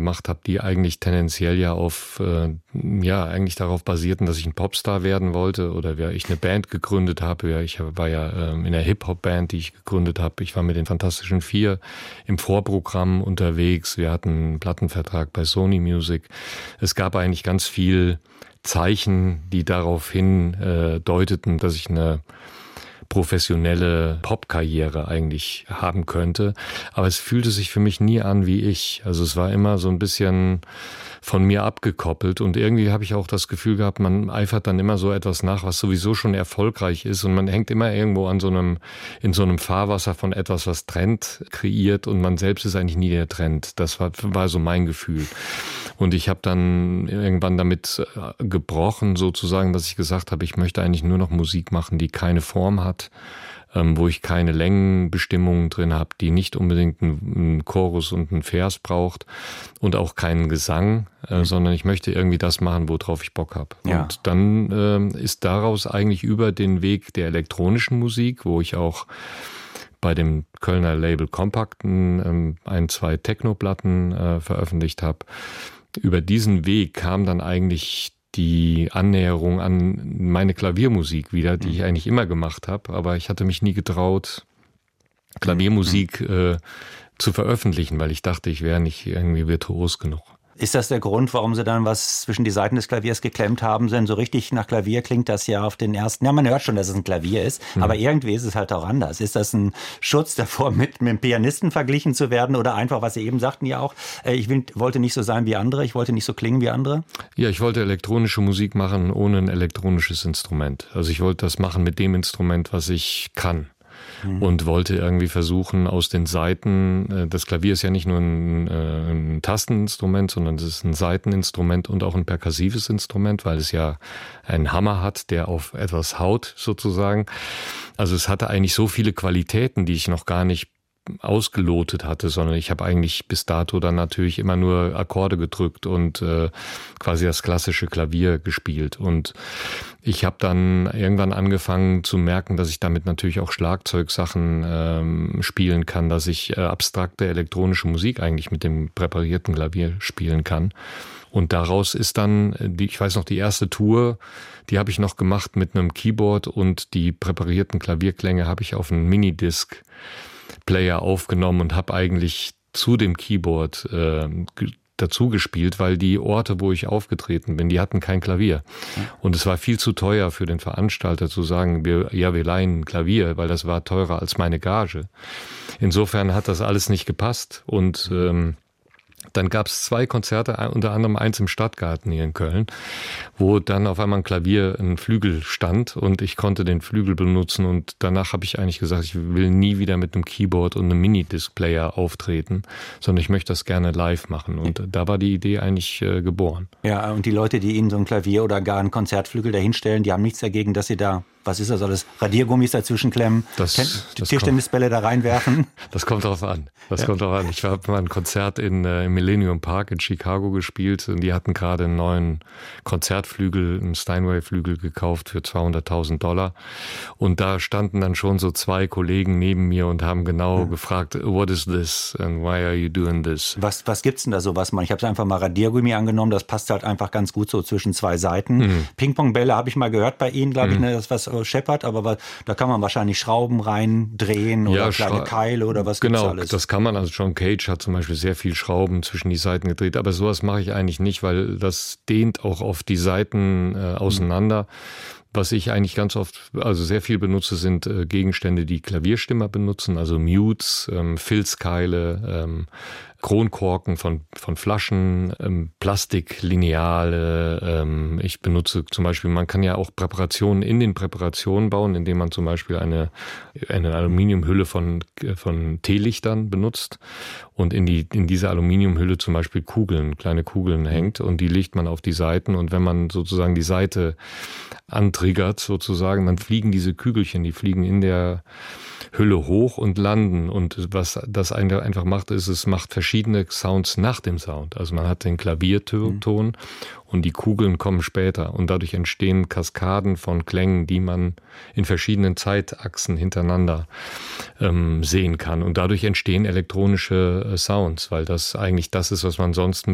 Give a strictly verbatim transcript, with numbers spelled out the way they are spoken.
gemacht habe, die eigentlich tendenziell ja auf, äh, ja, eigentlich darauf basierten, dass ich ein Popstar werden wollte oder ja, ich eine Band gegründet habe. Ja, ich war ja ähm, in der Hip-Hop-Band, die ich gegründet habe. Ich war mit den Fantastischen Vier im Vorprogramm unterwegs. Wir hatten einen Plattenvertrag bei Sony Music. Es gab eigentlich ganz viel Zeichen, die darauf hin äh, deuteten, dass ich eine professionelle Popkarriere eigentlich haben könnte. Aber es fühlte sich für mich nie an wie ich. Also es war immer so ein bisschen von mir abgekoppelt und irgendwie habe ich auch das Gefühl gehabt, man eifert dann immer so etwas nach, was sowieso schon erfolgreich ist und man hängt immer irgendwo an so einem, in so einem Fahrwasser von etwas, was Trend kreiert und man selbst ist eigentlich nie der Trend. Das war, war so mein Gefühl. Und ich habe dann irgendwann damit gebrochen sozusagen, dass ich gesagt habe, ich möchte eigentlich nur noch Musik machen, die keine Form hat, ähm, wo ich keine Längenbestimmungen drin habe, die nicht unbedingt einen Chorus und einen Vers braucht und auch keinen Gesang, äh, mhm. sondern ich möchte irgendwie das machen, worauf ich Bock habe. Ja. Und dann äh, ist daraus eigentlich über den Weg der elektronischen Musik, wo ich auch bei dem Kölner Label Compact ähm, ein, zwei Techno-Platten äh, veröffentlicht habe, über diesen Weg kam dann eigentlich die Annäherung an meine Klaviermusik wieder, die ich eigentlich immer gemacht habe, aber ich hatte mich nie getraut, Klaviermusik äh, zu veröffentlichen, weil ich dachte, ich wäre nicht irgendwie virtuos genug. Ist das der Grund, warum Sie dann was zwischen die Seiten des Klaviers geklemmt haben? Denn so richtig nach Klavier klingt das ja auf den ersten... Ja, man hört schon, dass es ein Klavier ist, mhm. aber irgendwie ist es halt auch anders. Ist das ein Schutz davor, mit, mit einem Pianisten verglichen zu werden oder einfach, was Sie eben sagten ja auch, ich will, wollte nicht so sein wie andere, ich wollte nicht so klingen wie andere? Ja, ich wollte elektronische Musik machen ohne ein elektronisches Instrument. Also ich wollte das machen mit dem Instrument, was ich kann. Und wollte irgendwie versuchen, aus den Saiten, das Klavier ist ja nicht nur ein, ein Tasteninstrument, sondern es ist ein Saiteninstrument und auch ein perkussives Instrument, weil es ja einen Hammer hat, der auf etwas haut sozusagen. Also es hatte eigentlich so viele Qualitäten, die ich noch gar nicht ausgelotet hatte, sondern ich habe eigentlich bis dato dann natürlich immer nur Akkorde gedrückt und äh, quasi das klassische Klavier gespielt. Und ich habe dann irgendwann angefangen zu merken, dass ich damit natürlich auch Schlagzeugsachen ähm, spielen kann, dass ich äh, abstrakte elektronische Musik eigentlich mit dem präparierten Klavier spielen kann. Und daraus ist dann, die, ich weiß noch, die erste Tour, die habe ich noch gemacht mit einem Keyboard und die präparierten Klavierklänge habe ich auf einen Minidisc Player aufgenommen und habe eigentlich zu dem Keyboard äh, g- dazu gespielt, weil die Orte, wo ich aufgetreten bin, die hatten kein Klavier. Und es war viel zu teuer für den Veranstalter zu sagen, wir, ja, wir leihen ein Klavier, weil das war teurer als meine Gage. Insofern hat das alles nicht gepasst und ähm, dann gab es zwei Konzerte, unter anderem eins im Stadtgarten hier in Köln, wo dann auf einmal ein Klavier, ein Flügel stand und ich konnte den Flügel benutzen und danach habe ich eigentlich gesagt, ich will nie wieder mit einem Keyboard und einem Minidisc-Player auftreten, sondern ich möchte das gerne live machen und da war die Idee eigentlich äh, geboren. Ja, und die Leute, die Ihnen so ein Klavier oder gar einen Konzertflügel dahinstellen, die haben nichts dagegen, dass Sie da, was ist das alles, Radiergummis dazwischen klemmen, das, das Tischtennisbälle da reinwerfen? Das kommt drauf an. Das ja. kommt drauf an. Ich habe mal ein Konzert in, äh, im Millennium Park in Chicago gespielt und die hatten gerade einen neuen Konzertflügel, einen Steinway-Flügel gekauft für zweihunderttausend Dollar. Und da standen dann schon so zwei Kollegen neben mir und haben genau hm. gefragt, what is this and why are you doing this? Was, was gibt's denn da sowas, man? Ich habe es einfach mal Radiergummi angenommen, das passt halt einfach ganz gut so zwischen zwei Seiten. Hm. Ping-Pong-Bälle habe ich mal gehört bei Ihnen, glaube ich, hm. ne, das was scheppert, aber da kann man wahrscheinlich Schrauben reindrehen oder ja, kleine Schra- Keile oder was genau, gibt's alles? Das kann man. Also John Cage hat zum Beispiel sehr viel Schrauben zwischen die Seiten gedreht, aber sowas mache ich eigentlich nicht, weil das dehnt auch auf die Seiten äh, auseinander. Mhm. Was ich eigentlich ganz oft, also sehr viel benutze, sind äh, Gegenstände, die Klavierstimmer benutzen, also Mutes, ähm, Filzkeile, ähm, Kronkorken von, von Flaschen, ähm, Plastiklineale. Ähm, ich benutze zum Beispiel, man kann ja auch Präparationen in den Präparationen bauen, indem man zum Beispiel eine, eine Aluminiumhülle von, von Teelichtern benutzt und in, die, in diese Aluminiumhülle zum Beispiel Kugeln, kleine Kugeln hängt und die legt man auf die Seiten und wenn man sozusagen die Seite antriggert sozusagen, dann fliegen diese Kügelchen, die fliegen in der Hülle hoch und landen und was das einfach macht, ist, es macht verschiedene Sounds nach dem Sound. Also man hat den Klavierton mhm. und die Kugeln kommen später und dadurch entstehen Kaskaden von Klängen, die man in verschiedenen Zeitachsen hintereinander ähm, sehen kann und dadurch entstehen elektronische äh, Sounds, weil das eigentlich das ist, was man sonst mit